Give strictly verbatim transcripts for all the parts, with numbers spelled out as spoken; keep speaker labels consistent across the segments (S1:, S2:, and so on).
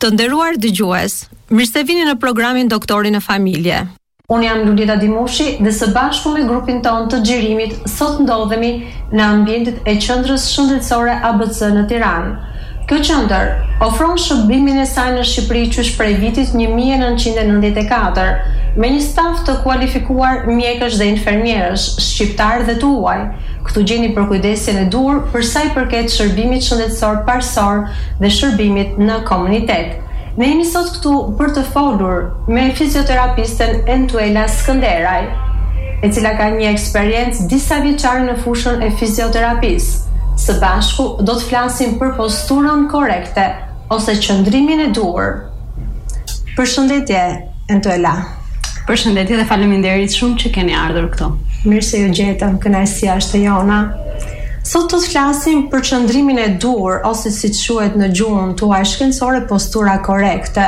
S1: Të nderuar dëgjues, mirë se vini në programin Doktori në Familje. Unë jam Lulita Dimushi dhe së bashku me grupin tonë të xhirimit sot ndodhemi në ambientet e Qendrës Shëndetësore A B C në Tiranë. Kjo qendër ofron shërbimin e saj në Shqipëri qysh prej vitit një mijë e nëntëqind e nëntëdhjetë e katër, me një staf të kualifikuar mjekësh dhe infermierësh, shqiptar dhe të huaj. Këtu gjeni përkujdesjen e dur për sa i përket shërbimit shëndetësor parësor dhe shërbimit në komunitet. Ne jemi sot këtu për të folur me fizioterapisten Entuela Skënderaj, e cila ka një eksperiencë disa vjeçare në fushën e fizioterapisë. Së bashku do të flasim për posturën korekte ose qëndrimin e duhur. Përshëndetje, Entuela.
S2: Përshëndetje dhe faleminderit shumë që keni ardhur këtu.
S1: Mirë se ju gjetëm, kënaqësia është e jona. Sot do të flasim për qëndrimin e duhur ose siç quhet në gjuhën tuaj shkencore postura korekte.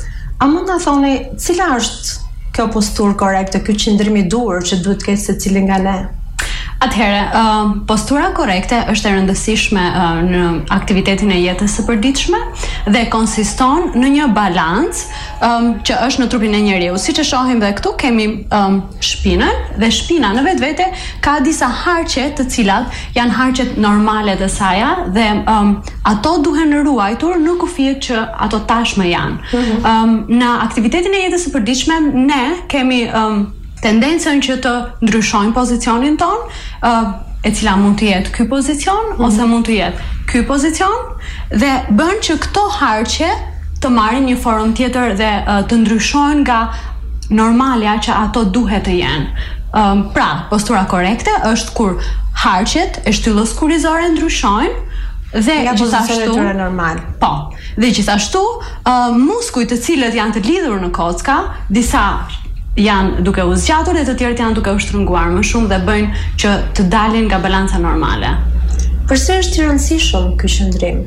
S1: A mund ta thoni cila është kjo posturë korekte, ky qëndrim i duhur që duhet të ketë secili nga ne?
S2: Atëherë, uh, postura korekte është e rëndësishme uh, në aktivitetin e jetës së përditshme dhe konsiston në një balancë um, që është në trupin e njeriu. Siç e shohim dhe këtu kemi um, shpinën dhe shpina në vetvete ka disa harqe të cilat janë harqet normale të saj dhe um, ato duhen ruajtur në kufijet që ato tashmë janë. Mm-hmm. Um, në aktivitetin e jetës së përditshme ne kemi um, tendencën që të ndryshojmë pozicionin ton, uh, e cila mund të jetë ky pozicion mm-hmm. ose mund të jetë ky pozicion dhe bën që këto harqe të marrin një formë tjetër dhe uh, të ndryshojnë nga normalja që ato duhet të jenë. Um, pra, postura korekte është kur harqet e shtyllës kurrizore ndryshojnë dhe
S1: ja,
S2: gjithashtu
S1: normal.
S2: Po. Dhe gjithashtu uh, muskujt të cilët janë të lidhur në kocka, disa janë duke u zgjatur dhe të tjerët janë duke u shtrënguar më shumë dhe bëjnë që të dalin nga balanca normale.
S1: Përse është i rëndësishëm ky qëndrim?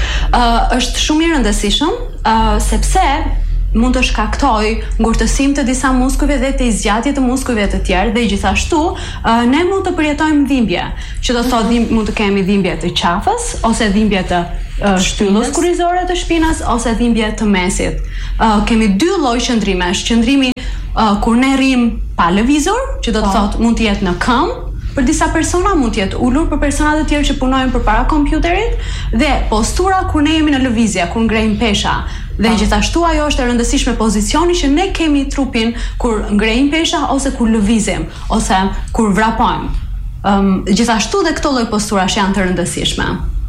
S2: Uh, është shumë i rëndësishëm uh, sepse mund të shkaktoj ngurtësim të disa muskujve dhe të zgjatje të muskujve të tjerë dhe gjithashtu uh, ne mund të përjetojmë dhimbje, që do të thotë dhim, mund të kemi dhimbje të qafës ose dhimbje të uh, shtyllës kurrizore të shpinës ose dhimbje të mesit. Uh, kemi dy lloj qëndrimesh, qëndrimi Uh, kur ne rrim pa lëvizur, që do të thotë mund të jetë në këmbë, për disa persona mund të jetë ulur për persona të tjerë që punojnë përpara kompjuterit, dhe postura kur ne jemi në lëvizje, kur ngrejmë pesha. Dhe oh. gjithashtu ajo është e rëndësishme pozicioni që ne kemi trupin kur ngrejmë pesha ose kur lëvizim ose kur vrapojmë. Um, gjithashtu dhe këto lloj posturash janë të rëndësishme.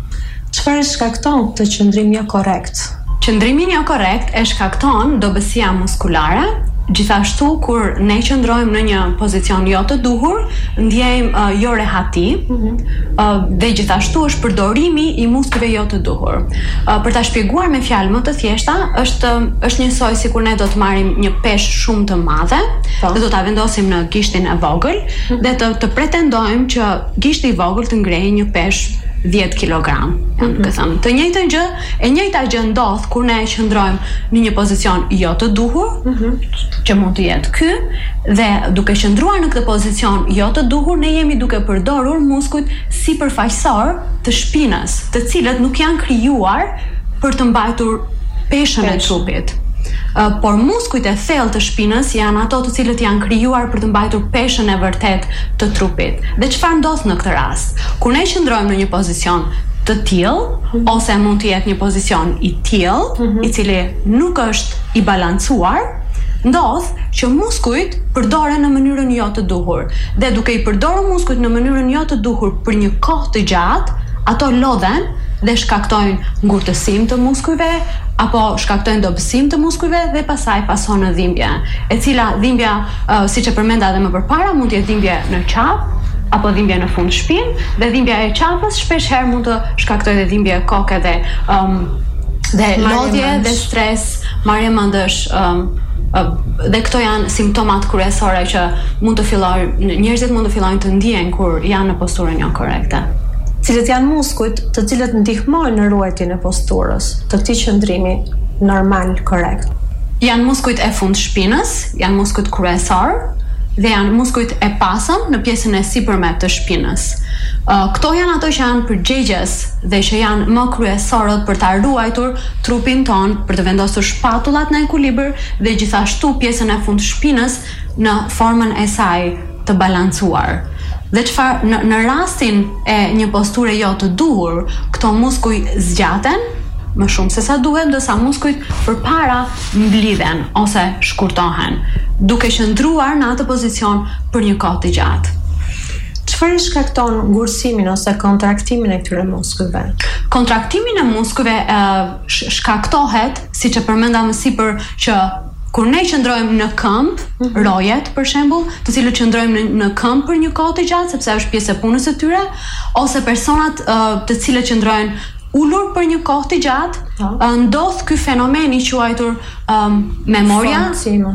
S1: Çfarë shkakton këtë qëndrim jo korrekt?
S2: Qëndrimin jo korrekt e shkakton dobësia muskulare. Gjithashtu kur ne qëndrojmë në një pozicion jo të duhur, ndjejmë uh, jo rehati mm-hmm. uh, dhe gjithashtu është përdorimi i muskujve jo të duhur. Uh, për ta shpjeguar me fjalë më të thjeshta, është është njësoj sikur ne do të marrim një peshë shumë të madhe oh. dhe do ta vendosim në gishtin e vogël mm-hmm. dhe të, të pretendojmë që gishti i vogël të ngrejë një peshë dhjetë kilogram. Mm-hmm. Të njëjtën gjë, e njëjta gjë ndodh kur ne qëndrojmë në një pozicion jo të duhur, mm-hmm. që mund të jetë ky, dhe duke qëndruar në këtë pozicion jo të duhur, ne jemi duke përdorur muskujt sipërfaqësor të shpinës, të cilët nuk janë krijuar për të mbajtur peshën e trupit. Uh, por muskujt e thellë të shpinës janë ato të cilët janë krijuar për të mbajtur peshën e vërtet të trupit. Dhe çfarë ndodh në këtë rast? Kur ne qëndrojmë në një pozicion të tillë, mm-hmm. ose mund të jetë një pozicion i tillë, mm-hmm. i cili nuk është i balancuar, ndodh që muskujt përdoren në mënyrën jo të duhur. Dhe duke i përdorur muskujt në mënyrën jo të duhur për një kohë të gjatë, ato lodhen dhe shkaktojnë ngurtësim të muskujve apo shkaktojnë dobësim të muskujve dhe pasaj pason në dhimbje, e cila dhimbja, uh, siç e përmenda edhe më përpara, mund të jetë dhimbje në qafë apo dhimbje në fund shpinë, dhe dhimbja e qafës shpesh herë mund të shkaktojë dhe dhimbje koke dhe um, dhe lodhje dhe stres, marrje mendësh, um, dhe këto janë simptomat kryesore që mund të fillojnë, njerëzit mund të fillojnë të ndiejnë kur janë në posturën jo korekte.
S1: Cilët janë muskujt të cilët ndihmojnë në ruajtjen e posturës të këtij qëndrimi normal, korrekt?
S2: Janë muskujt e fund shpinës, janë muskujt kryesor dhe janë muskujt e pasëm në pjesën e sipërme të shpinës. Uh, këto janë ato që janë përgjegjës dhe që janë më kryesorët për ta ruajtur trupin ton, për të vendosur shpatullat në ekuilibër dhe gjithashtu pjesën e fundshpinës në formën e saj të balancuar. Dhe çfarë në, në rastin e një posture jo të duhur, këto muskuj zgjaten më shumë se sa duhet, ndërsa muskujt përpara mblidhen ose shkurtohen, duke qëndruar në atë pozicion për një kohë të gjatë.
S1: Çfarë shkakton ngurësimin ose kontraktimin e këtyre muskujve?
S2: Kontraktimin e muskujve uh, shkaktohet, siç e përmenda më sipër, që kur ne qëndrojmë në këmbë, mm-hmm. rojet për shembull, të cilët qëndrojmë në, në këmbë për një kohë të gjatë, sepse është pjesë e punës së tyre, ose personat uh, të cilët qëndrojnë ulur për një kohë të gjatë, oh. uh, ndodh ky fenomen i quajtur um, memoria,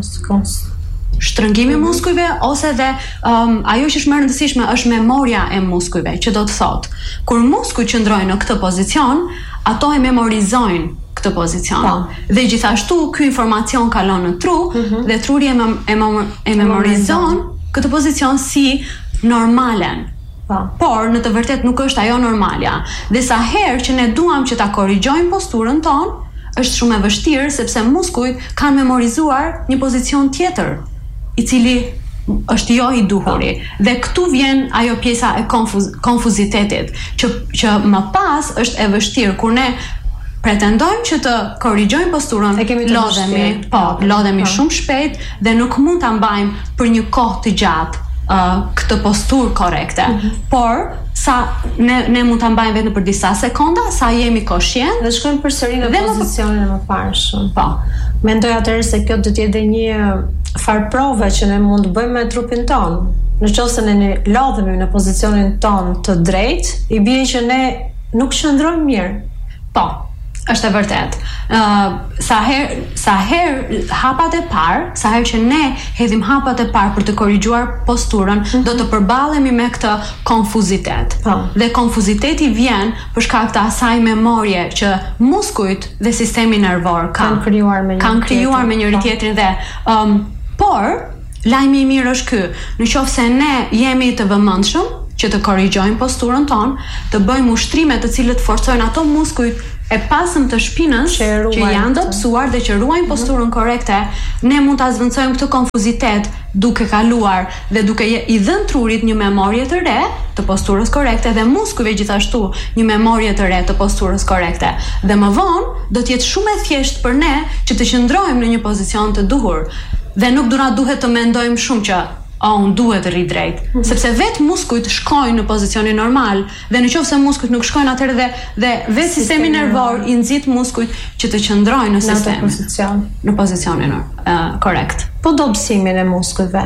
S2: shtrëngimi i muskujve, ose dhe um, ajo që është më e rëndësishme është memoria e muskujve, që do të thotë, kur muskujt qëndrojnë në këtë pozicion, ato e memorizojnë këtë pozicion. Pa. Dhe gjithashtu ky informacion kalon në tru, mm-hmm. dhe truri e, mem e, mem e memorizon këtë pozicion si normalen. Pa. Por në të vërtet nuk është ajo normalja. Dhe sa herë që ne duam që ta korrigjojmë posturën tonë, është shumë e vështirë sepse muskujt kanë memorizuar një pozicion tjetër, i cili është jo i duhuri. Dhe këtu vjen ajo pjesa e konfuz konfuzitetit, që që më pas është e vështirë kur ne pretendojmë që të korrigjojmë posturën, lodhemi, po, lodhemi shumë shpejt dhe nuk mund ta mbajmë për një kohë të gjatë uh, këtë posturë korrekte. Mm-hmm. Por sa ne ne mund ta mbajmë vetëm për disa sekonda, sa jemi koshient
S1: dhe shkojmë përsëri në pozicionin e mëparshëm.
S2: Po.
S1: Mendoj atëherë se kjo do të jetë një farë prove që ne mund të bëjmë me trupin ton. Në qoftë se ne lodhemi në pozicionin ton të drejtë, i bie që ne nuk qëndrojmë mirë.
S2: Po, është e vërtet. Uh, sa herë sa herë hapat e parë, sa herë që ne hedhim hapat e parë për të korrigjuar posturën, mm-hmm. do të përballemi me këtë konfuzitet. Po. Dhe konfuziteti vjen për shkak të asaj memorie që muskujt dhe sistemi nervor
S1: kanë krijuar me
S2: kanë krijuar me njëri tjetrin dhe um, por lajmi i mirë është ky, nëse ne jemi të vëmendshëm që të korrigjojmë posturën tonë, të bëjmë ushtrime të cilët forcojnë ato muskujt e pasëm të shpinës që, që janë dobësuar dhe që ruajnë posturën mm-hmm. korekte, ne mund ta zvendçojmë këtë konfuzitet duke kaluar dhe duke i dhënë trurit një memorie të re të posturës korekte dhe muskujve gjithashtu një memorie të re të posturës korekte. Dhe më vonë do të jetë shumë e thjeshtë për ne që të qëndrojmë në një pozicion të duhur dhe nuk do na duhet të mendojmë shumë që oh, unë duhet të rri drejt, mm-hmm. sepse vetë muskujt shkojnë në pozicionin normal dhe nëse muskujt nuk shkojnë atëherë dhe dhe vetë sistemi nervor i nxit muskujt që të qëndrojnë në sistem,
S1: në pozicion,
S2: në pozicionin uh, korrekt.
S1: Po dobësimin e muskujve,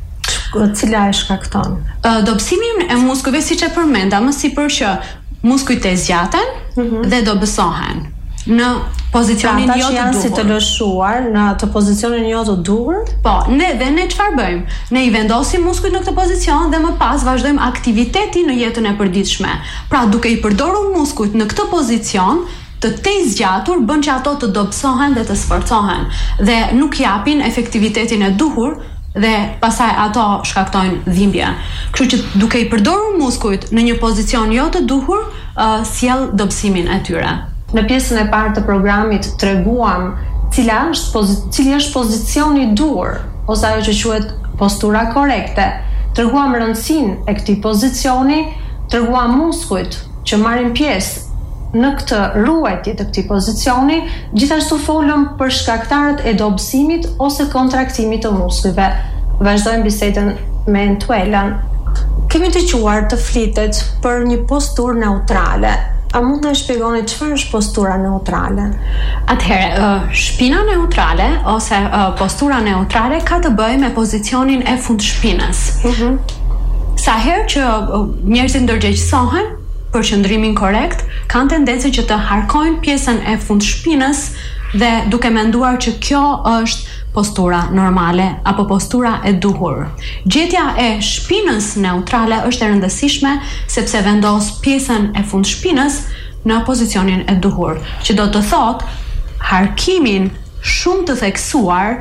S1: cila e shkakton?
S2: Uh, dobësimin e muskujve, siç e përmenda më sipër, që muskujt e zgjaten mm-hmm. dhe dobësohen në pozicionin jo të duhur. Ata që janë si të lëshuar në të pozicionin jo të duhur? Po, ne dhe ne çfarë bëjmë? Ne i vendosim muskujt në këtë pozicion dhe më pas vazhdojmë aktivitetin në jetën e përditshme. Pra, duke i përdorur muskujt në këtë pozicion, të tej zgjatur bën që ato të dobësohen dhe të sforcohen dhe nuk japin efektivitetin e duhur dhe pastaj ato shkaktojnë dhimbje. Kështu që duke i përdorur muskujt në një pozicion jo të duhur, uh, sjell dobësimin e tyre.
S1: Në pjesën e parë të programit treguam cila është cili është pozicioni i duhur ose ajo që quhet postura korekte. Treguam rëndësinë e këtij pozicioni, treguam muskujt që marrin pjesë në këtë ruajtje të këtij pozicioni, gjithashtu folëm për shkaktarët e dobësimit ose kontraktimit të muskujve. Vazhdojmë bisedën me Entuelën. Kemi të quar të flitet për një posturë neutrale. A mund të shpjegoni çfarë është postura neutrale?
S2: Atëherë, uh, shpina neutrale ose uh, postura neutrale ka të bëjë me pozicionin e fundshpinës. Mm-hmm. Sa herë që uh, njerëzit ndërgjegjësohen për qëndrimin korrekt, kanë tendencën që të harkojnë pjesën e fundshpinës dhe duke menduar që kjo është postura normale apo postura e duhur. Gjetja e shpinës neutrale është e rëndësishme sepse vendos pjesën e fundshpinës në pozicionin e duhur, që do të thotë harkimin shumë të theksuar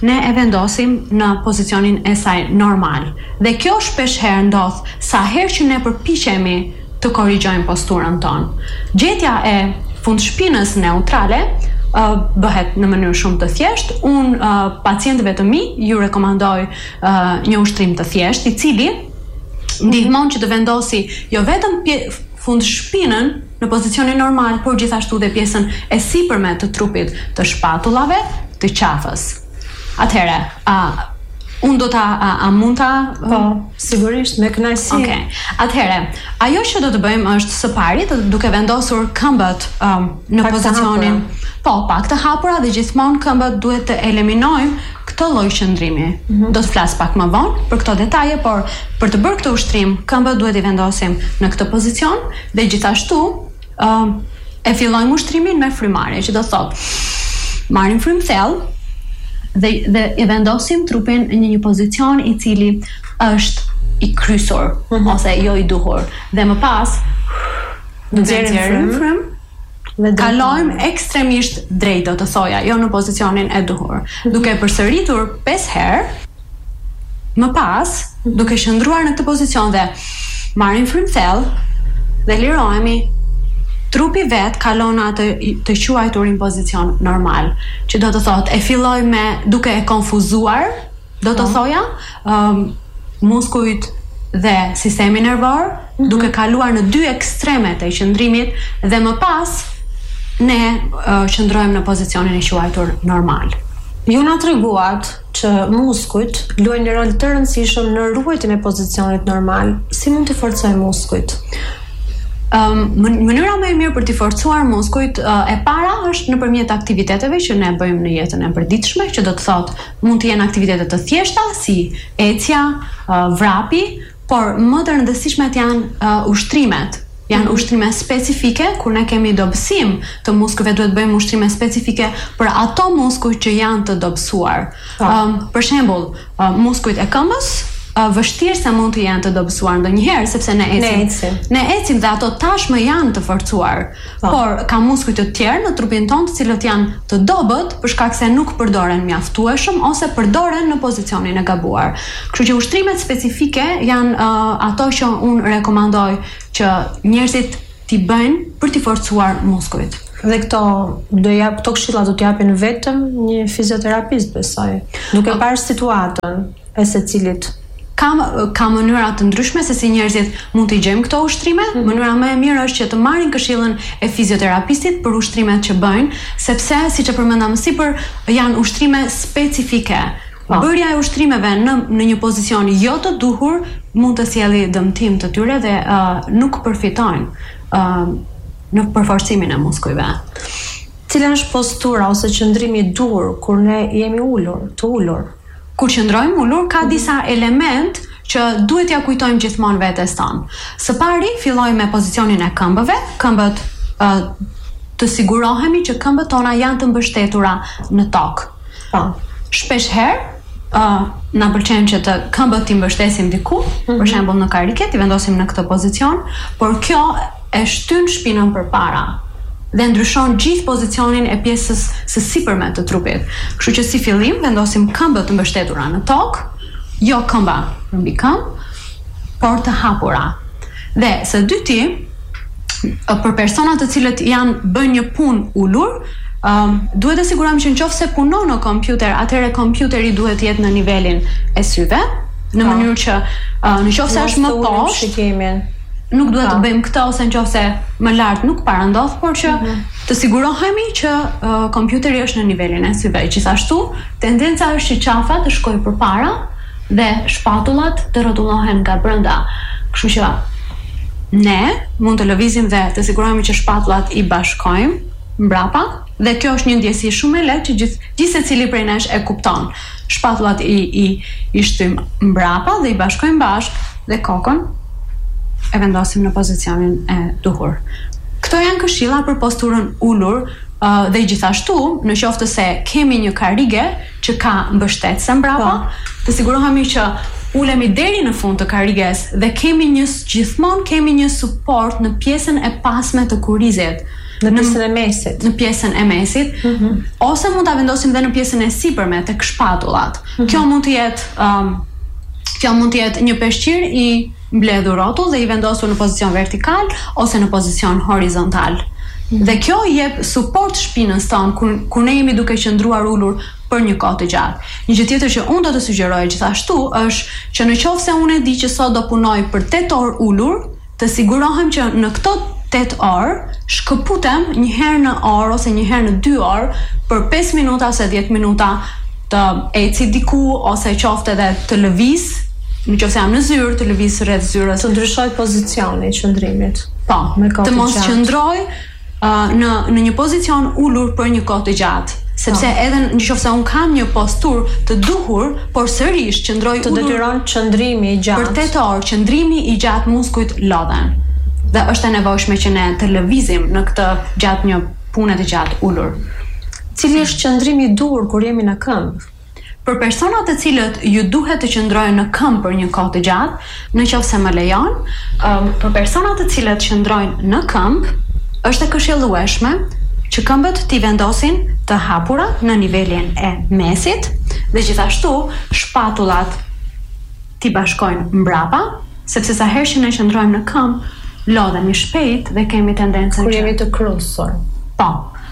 S2: ne e vendosim në pozicionin e saj normal. Dhe kjo shpesh herë ndodh sa herë që ne përpiqemi të korrigjojmë posturën tonë. Gjetja e fundshpinës neutrale Uh, bëhet në mënyrë shumë të thjeshtë. Unë uh, pacientëve të mi ju rekomandoj uh, një ushtrim të thjeshtë, i cili ndihmon që të vendosi jo vetëm pje- fundshpinën në pozicionin normal, por gjithashtu dhe pjesën e sipërme të trupit të shpatullave të qafës. Atëherë, uh, unë do ta a, a mund ta uh...
S1: Po, sigurisht me kënaqësi.
S2: Okej. Okay. Atëherë, ajo që do të bëjmë është së pari të duke vendosur këmbët um, në
S1: Pak të
S2: pozicionin po, pak të hapura dhe gjithmonë këmbët duhet të eliminojmë këtë lloj qëndrimi. Mm-hmm. Do të flas pak më vonë për këto detaje, por për të bërë këtë ushtrim, këmbët duhet i vendosim në këtë pozicion dhe gjithashtu um, e fillojmë ushtrimin me frymarrje, që do thotë marrim frym thellë dhe dhe e vendosim trupin në një pozicion i cili është i krysur, mm-hmm. ose jo i duhur, dhe më pas nxjerrim frym, frym kalojmë ekstremisht drejt, do të thoja, jo në pozicionin e duhur, mm-hmm. duke përsëritur pesë herë, më pas duke qëndruar në këtë pozicion dhe marrim frym thellë dhe lirohemi. Trupi vet kalon atë të quajturin pozicion normal, që do të thotë e filloj me duke e konfuzuar, do të thoja, um, muskujt dhe sistemi nervor, mm-hmm. duke kaluar në dy ekstremet e qëndrimit dhe më pas ne uh, qëndrojmë në pozicionin e quajtur normal.
S1: Ju na treguat që muskujt luajnë një rol të rëndësishëm në ruajtjen e pozicionit normal. Si mund të forcojmë muskujt?
S2: Um, mënyra më e mirë për të forcuar muskujt uh, e para është nëpërmjet aktiviteteve që ne bëjmë në jetën e përditshme, që do të thotë mund të jenë aktivitete të thjeshta si ecja, uh, vrapi, por më të rëndësishmet janë uh, ushtrimet. Janë mm-hmm. ushtrime specifike, kur ne kemi dobësim të muskujve, duhet bëjmë ushtrime specifike për ato muskuj që janë të dobësuar. Um, për shembull, uh, muskujt e këmbës Uh, vështirë se mund të janë të dobësuar ndonjëherë, sepse ne ecim.
S1: Ne ecim.
S2: Ne ecim dhe ato tashmë janë të forcuar. Po. Por ka muskuj të tjerë në trupin tonë të cilët janë të dobët për shkak se nuk përdoren mjaftueshëm ose përdoren në pozicionin e gabuar. Kështu që ushtrimet specifike janë uh, ato që unë rekomandoj që njerëzit t'i bëjnë për t'i forcuar muskujt.
S1: Dhe këto do jap këto këshilla do t'japin vetëm një fizioterapist, besoj, duke parë situatën e secilit.
S2: Ka, ka mënyra të ndryshme se si njerëzit mund të gjejmë këto ushtrime. Mm-hmm. Mënyra më e mirë është që të marrin këshillën e fizioterapistit për ushtrimet që bëjnë, sepse siç e përmenda më sipër, janë ushtrime specifike. Oh. Bërja e ushtrimeve në në një pozicion jo të duhur mund të sjellë dëmtim të tyre dhe uh, nuk përfitojnë uh, në përforcimin e muskujve.
S1: Cila është postura ose qëndrimi i duhur kur ne jemi ulur, të ulur?
S2: Kur qëndrojmë ulur, ka disa element që duhet ja kujtojmë gjithmonë vetes tonë. Së pari, fillojmë me pozicionin e këmbëve, këmbët uh, të sigurohemi që këmbët tona janë të mbështetura në tokë.
S1: Po.
S2: Shpesh herë, uh, na pëlqen që të këmbët t'i mbështesim diku, mm-hmm. për shembull në karike, t'i vendosim në këtë pozicion, por kjo e shtyn shpinën përpara dhe ndryshon gjithë pozicionin e pjesës së sipërme të trupit. Kështu që si fillim vendosim këmbët të mbështetura në tokë, jo këmba mbi këmbë, por të hapura. Dhe së dyti, për personat të cilët janë bën një punë ulur, um, duhet të sigurohemi që nëse punon në kompjuter, atëherë kompjuteri duhet të jetë në nivelin e syve, në mënyrë që uh, nëse është më poshtë, nuk duhet të bëjmë këtë, ose nëse më lart nuk parandodh, por që mm-hmm. të sigurohemi që uh, kompjuteri është në nivelin e syve. Gjithashtu, tendenca është që qafa të shkojë përpara dhe shpatullat të rrotullohen nga brenda. Kështu që ne mund të lëvizim dhe të sigurohemi që shpatullat i bashkojmë mbrapa, dhe kjo është një ndjesi shumë e lehtë që gjithë gjithsecili prej nesh e kupton. Shpatullat i i i shtym mbrapa dhe i bashkojmë bashkë dhe kokën e vendosim në pozicionin e duhur. Këto janë këshilla për posturën ulur, uh, dhe gjithashtu, në qoftë se kemi një karige që ka mbështetëse mbrapa, të sigurohemi që ulemi deri në fund të kariges dhe kemi një gjithmonë kemi një suport në pjesën e pasme të kurizit.
S1: në pjesën e mesit,
S2: në pjesën e mesit, mm-hmm. ose mund ta vendosim edhe në pjesën e sipërme tek shpatullat. Mm-hmm. Kjo mund të jetë um, kjo mund të jetë një peshqir i mbledhur rrotull dhe i vendosur në pozicion vertikal ose në pozicion horizontal. Mm-hmm. Dhe kjo i jep suport shpinës tonë kur, kur ne jemi duke qëndruar ulur për një kohë të gjatë. Një gjë tjetër që unë do të sugjeroj gjithashtu është që në qoftë se unë e di që sot do punoj për tetë orë ulur, të sigurohem që në këto tetë orë shkëputem një herë në orë ose një herë në dy orë për pesë minuta ose dhjetë minuta të eci diku ose qoftë edhe të lëviz, në qoftë se jam në zyrë, të lëviz rreth zyrës,
S1: të ndryshoj pozicioni i qëndrimit.
S2: Po, të mos qëndroj uh, në në një pozicion ulur për një kohë të gjatë. Sepse oh. edhe nëse un kam një postur të duhur, por sërish qëndroj
S1: të detyron qëndrimi i gjatë.
S2: Për tetë orë qëndrimi i gjatë muskujt lodhen. Dhe është e nevojshme që ne të lëvizim në këtë gjatë një pune të gjatë ulur.
S1: Cili është qëndrimi i duhur kur jemi në këmbë?
S2: Për personat të cilët ju duhet të qëndrojnë në këmbë për një kohë të gjatë, nëse më lejon, um, për personat të cilët qëndrojnë në këmbë, është e këshillueshme që këmbët t'i vendosin të hapura në nivelin e mesit dhe gjithashtu shpatullat t'i bashkojnë mbrapa, sepse sa herë që ne qëndrojmë në këmbë, lodhemi shpejt dhe kemi tendencën
S1: kur jemi të krusur.
S2: Po.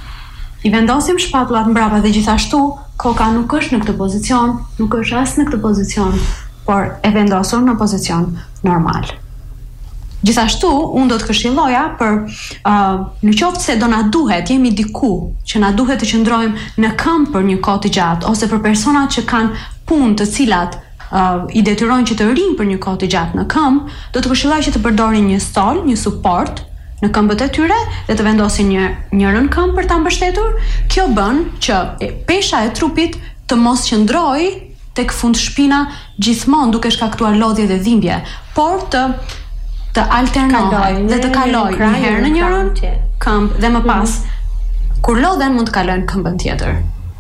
S2: I vendosim shpatullat mbrapa dhe gjithashtu koka nuk është në këtë pozicion, nuk është as në këtë pozicion, por e vendosur në pozicion normal. Gjithashtu, unë do të këshilloja për uh, në qoftë se do na duhet, jemi diku që na duhet të qëndrojmë në këmbë për një kohë të gjatë, ose për personat që kanë punë të cilat uh, i detyrojnë që të rinë për një kohë të gjatë në këmbë, do të këshilloj që të përdorin një stol, një suport në këmbët e tyre dhe të vendosin një njërin këmbë për ta mbështetur. Kjo bën që pesha e trupit të mos qëndrojë tek fund shpina gjithmonë duke shkaktuar lodhje dhe dhimbje, por të të alternohen dhe të kalojnë një herë në njërin këmbë dhe më pas mm-hmm. kur lodhen mund të kalojnë këmbën tjetër.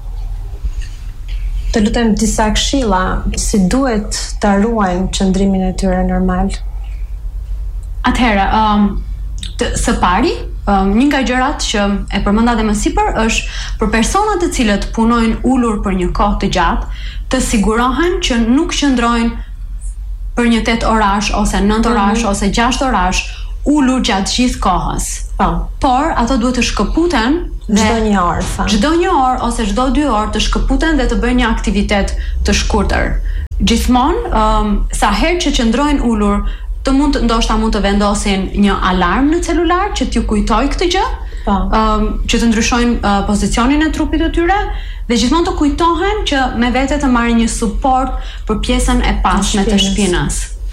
S1: Të lutem disa këshilla si duhet ta ruajnë qëndrimin e tyre normal.
S2: Atëherë, um, të, së pari, um, një nga gjërat që e përmenda dhe më sipër është për personat të cilët punojnë ulur për një kohë të gjatë, të sigurohen që nuk qëndrojnë për një tetë orash ose nëntë orash mm-hmm. ose gjashtë orash ulur gjatë gjithë kohës.
S1: Po.
S2: Por ato duhet të shkëputen
S1: çdo një orë, tha.
S2: Çdo një orë ose çdo dy orë të shkëputen dhe të bëjnë një aktivitet të shkurtër. Gjithmonë, um, sa herë që qëndrojnë ulur, të mund ndoshta mund të vendosin një alarm në celular që t'ju kujtojë këtë gjë, um, që të ndryshojnë uh, pozicionin e trupit të tyre dhe gjithmonë të kujtohen që me vete të marrin një suport për pjesën e pasme të shpinës.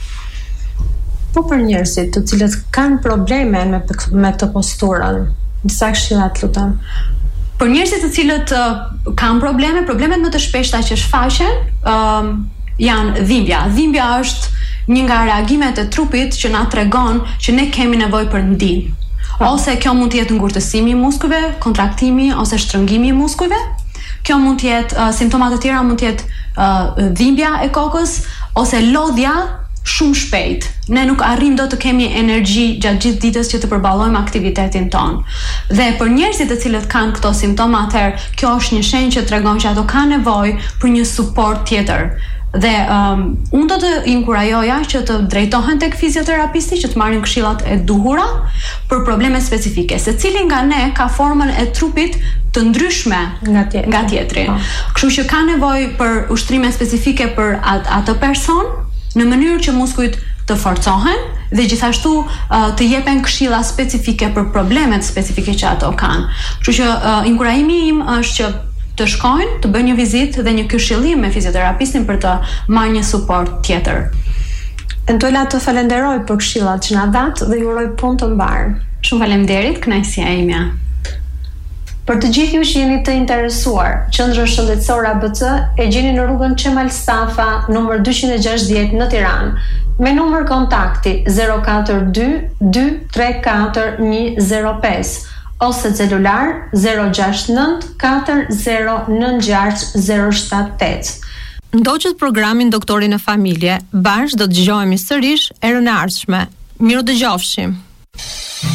S1: Po për njerëzit të cilët kanë probleme me me këtë posturën, disa këshilla të lutem.
S2: Për njerëzit të cilët uh, kanë probleme, problemet më të shpeshta që shfaqen um, janë dhimbja. Dhimbja është një nga reagimet e trupit që na tregon që ne kemi nevojë për ndihmë. Ose kjo mund të jetë ngurtësimi i muskujve, kontraktimi ose shtrëngimi i muskujve. Kjo mund të jetë uh, simptomat e tjera mund të jetë uh, dhimbja e kokës ose lodhja shumë shpejt. Ne nuk arrim dot të kemi energji gjatë gjithë ditës që të përballojmë aktivitetin ton. Dhe për njerëzit të cilët kanë këto simptoma, atëherë kjo është një shenjë që tregon që ato kanë nevojë për një suport tjetër. Dhe um, unë do të inkurajoja që të drejtohen tek fizioterapisti që të marrin këshillat e duhura për probleme specifike. Secili nga ne ka formën e trupit të ndryshme
S1: nga tjetri.
S2: Nga tjetri. Kështu që ka nevojë për ushtrime specifike për at- atë person në mënyrë që muskujt të forcohen dhe gjithashtu uh, të jepen këshilla specifike për problemet specifike që ato kanë. Kështu që uh, inkurajimi im është që të shkojnë, të bëjnë një vizitë dhe një këshillim me fizioterapistin për të marrë një suport tjetër.
S1: Entola, të falenderoj për këshillat që na dhat dhe ju uroj punë të mbarë.
S2: Shumë faleminderit, kënaqësia ime.
S1: Për të gjithë ju që jeni të interesuar, Qendra Shëndetësore A B C e gjeni në rrugën Qemal Stafa, numër dyqind e gjashtëdhjetë në Tiranë, me numër kontakti zero katër dy dy tre katër një zero pesë ose celular zero gjasht nënt katër zero nënt gjasht zero shtat tetë. Ndoqët programin Doktori në Familje, bashkë do të dëgjohemi sërish erën e ardhshme. Miru dëgjofshim.